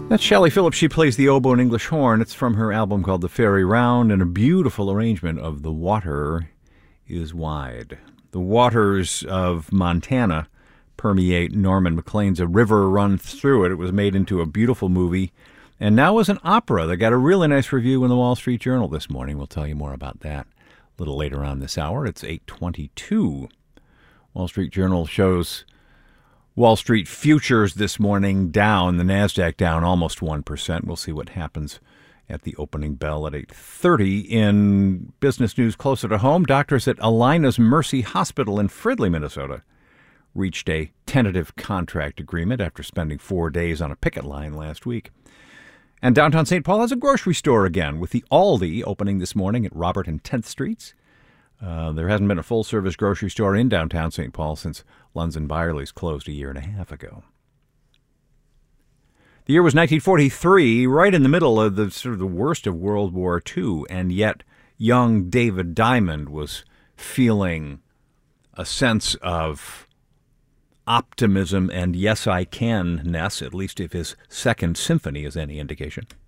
That's Shelley Phillips. She plays the oboe and English horn. It's from her album called The Fairy Round, and a beautiful arrangement of The Water is Wide. The waters of Montana permeate Norman Maclean's A River Runs Through It. It was made into a beautiful movie, and now is an opera that got a really nice review in the Wall Street Journal this morning. We'll tell you more about that a little later on this hour. It's 8:22. Wall Street Journal shows Wall Street futures this morning down, the NASDAQ down almost 1%. We'll see what happens at the opening bell at 8:30. In business news closer to home, doctors at Alina's Mercy Hospital in Fridley, Minnesota, reached a tentative contract agreement after spending 4 days on a picket line last week. And downtown St. Paul has a grocery store again, with the Aldi opening this morning at Robert and 10th Streets. There hasn't been a full-service grocery store in downtown St. Paul since Lunds & Byerly's closed a year and a half ago. The year was 1943, right in the middle of the worst of World War II, and yet young David Diamond was feeling a sense of optimism and yes-I-can-ness, at least if his second symphony is any indication.